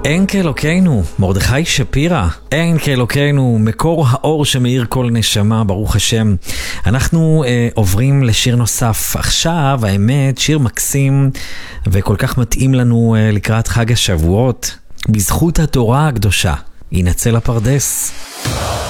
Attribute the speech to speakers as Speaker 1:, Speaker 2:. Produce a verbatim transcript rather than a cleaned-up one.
Speaker 1: אין כאלוקינו, מרדכי שפירא. אין כאלוקינו, מקור האור שמאיר כל נשמה, ברוך השם. אנחנו אה, עוברים לשיר נוסף. עכשיו, האמת, שיר מקסים וכל כך מתאים לנו אה, לקראת חג השבועות. בזכות התורה הקדושה, ינצל הפרדס.